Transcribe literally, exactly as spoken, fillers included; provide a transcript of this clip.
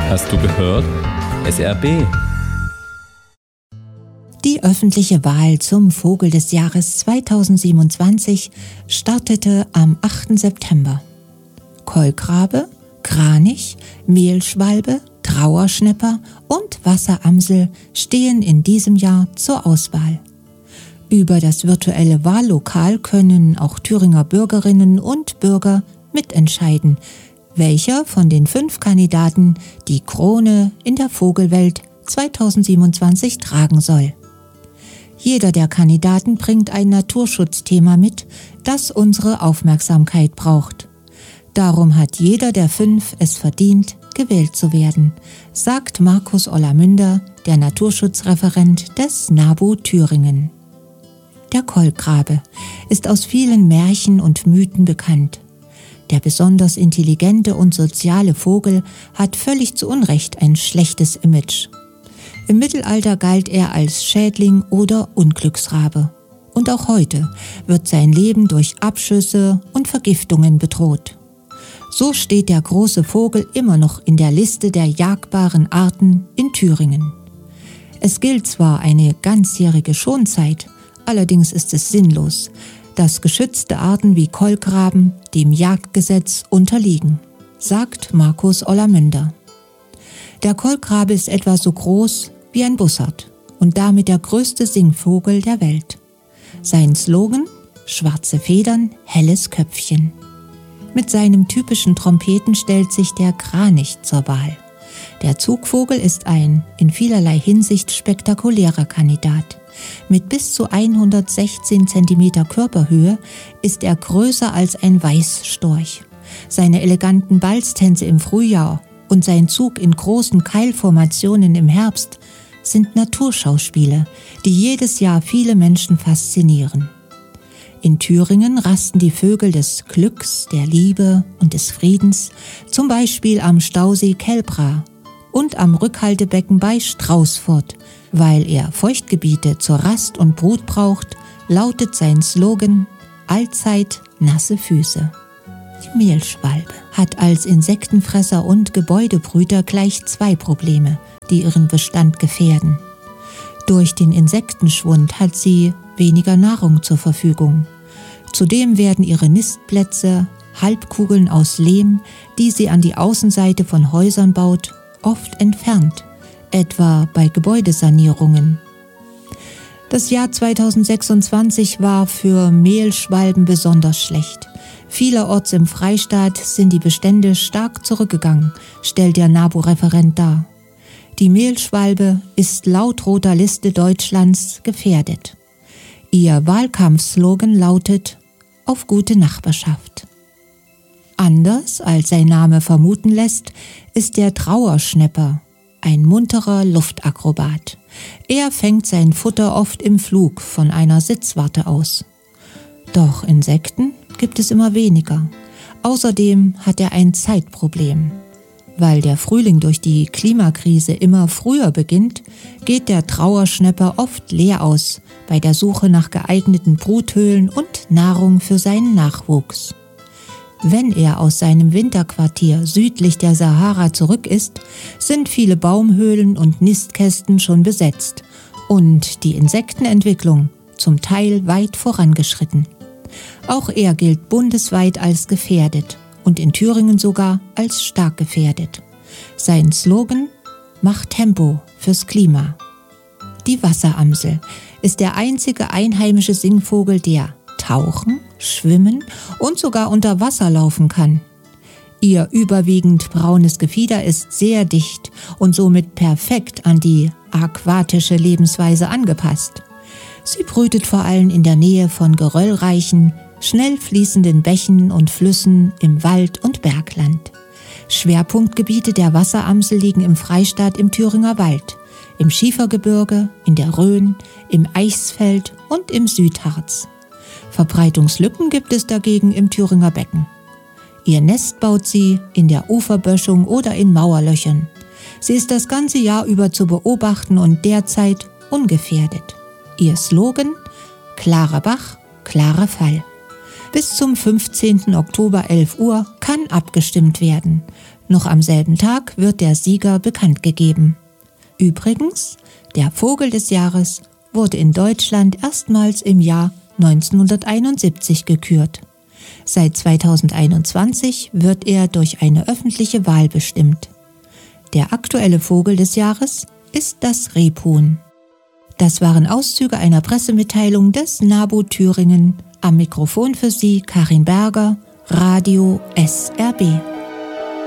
Hast du gehört? S R B. Die öffentliche Wahl zum Vogel des Jahres zweitausendsiebenundzwanzig startete am achten September. Kolkrabe, Kranich, Mehlschwalbe, Trauerschnäpper und Wasseramsel stehen in diesem Jahr zur Auswahl. Über das virtuelle Wahllokal können auch Thüringer Bürgerinnen und Bürger mitentscheiden, welcher von den fünf Kandidaten die Krone in der Vogelwelt zweitausendsiebenundzwanzig tragen soll. Jeder der Kandidaten bringt ein Naturschutzthema mit, das unsere Aufmerksamkeit braucht. Darum hat jeder der fünf es verdient, gewählt zu werden, sagt Markus Ollermünder, der Naturschutzreferent des NABU Thüringen. Der Kolkrabe ist aus vielen Märchen und Mythen bekannt. Der besonders intelligente und soziale Vogel hat völlig zu Unrecht ein schlechtes Image. Im Mittelalter galt er als Schädling oder Unglücksrabe. Und auch heute wird sein Leben durch Abschüsse und Vergiftungen bedroht. So steht der große Vogel immer noch in der Liste der jagbaren Arten in Thüringen. Es gilt zwar eine ganzjährige Schonzeit, allerdings ist es sinnlos, dass geschützte Arten wie Kolkraben dem Jagdgesetz unterliegen, sagt Markus Ollermünder. Der Kolkrabe ist etwa so groß wie ein Bussard und damit der größte Singvogel der Welt. Sein Slogan: schwarze Federn, helles Köpfchen. Mit seinem typischen Trompeten stellt sich der Kranich zur Wahl. Der Zugvogel ist ein in vielerlei Hinsicht spektakulärer Kandidat. Mit bis zu hundertsechzehn Zentimeter Körperhöhe ist er größer als ein Weißstorch. Seine eleganten Balztänze im Frühjahr und sein Zug in großen Keilformationen im Herbst sind Naturschauspiele, die jedes Jahr viele Menschen faszinieren. In Thüringen rasten die Vögel des Glücks, der Liebe und des Friedens, zum Beispiel am Stausee Kelbra und am Rückhaltebecken bei Straußfurt. Weil er Feuchtgebiete zur Rast und Brut braucht, lautet sein Slogan: allzeit nasse Füße. Die Mehlschwalbe hat als Insektenfresser und Gebäudebrüter gleich zwei Probleme, die ihren Bestand gefährden. Durch den Insektenschwund hat sie weniger Nahrung zur Verfügung. Zudem werden ihre Nistplätze, Halbkugeln aus Lehm, die sie an die Außenseite von Häusern baut, oft entfernt, etwa bei Gebäudesanierungen. Das Jahr zweitausendsechsundzwanzig war für Mehlschwalben besonders schlecht. Vielerorts im Freistaat sind die Bestände stark zurückgegangen, stellt der NABU-Referent dar. Die Mehlschwalbe ist laut Roter Liste Deutschlands gefährdet. Ihr Wahlkampfslogan lautet: auf gute Nachbarschaft. Anders als sein Name vermuten lässt, ist der Trauerschnäpper ein munterer Luftakrobat. Er fängt sein Futter oft im Flug von einer Sitzwarte aus. Doch Insekten gibt es immer weniger. Außerdem hat er ein Zeitproblem. Weil der Frühling durch die Klimakrise immer früher beginnt, geht der Trauerschnäpper oft leer aus bei der Suche nach geeigneten Bruthöhlen und Nahrung für seinen Nachwuchs. Wenn er aus seinem Winterquartier südlich der Sahara zurück ist, sind viele Baumhöhlen und Nistkästen schon besetzt und die Insektenentwicklung zum Teil weit vorangeschritten. Auch er gilt bundesweit als gefährdet und in Thüringen sogar als stark gefährdet. Sein Slogan: macht Tempo fürs Klima. Die Wasseramsel ist der einzige einheimische Singvogel, der tauchen, schwimmen und sogar unter Wasser laufen kann. Ihr überwiegend braunes Gefieder ist sehr dicht und somit perfekt an die aquatische Lebensweise angepasst. Sie brütet vor allem in der Nähe von geröllreichen, schnell fließenden Bächen und Flüssen im Wald- und Bergland. Schwerpunktgebiete der Wasseramsel liegen im Freistaat im Thüringer Wald, im Schiefergebirge, in der Rhön, im Eichsfeld und im Südharz. Verbreitungslücken gibt es dagegen im Thüringer Becken. Ihr Nest baut sie in der Uferböschung oder in Mauerlöchern. Sie ist das ganze Jahr über zu beobachten und derzeit ungefährdet. Ihr Slogan: klarer Bach, klarer Fall. Bis zum fünfzehnten Oktober elf Uhr kann abgestimmt werden. Noch am selben Tag wird der Sieger bekannt gegeben. Übrigens, der Vogel des Jahres wurde in Deutschland erstmals im Jahr neunzehnhunderteinundsiebzig gekürt. Seit zweitausendeinundzwanzig wird er durch eine öffentliche Wahl bestimmt. Der aktuelle Vogel des Jahres ist das Rebhuhn. Das waren Auszüge einer Pressemitteilung des NABU Thüringen. Am Mikrofon für Sie Karin Berger, Radio S R B.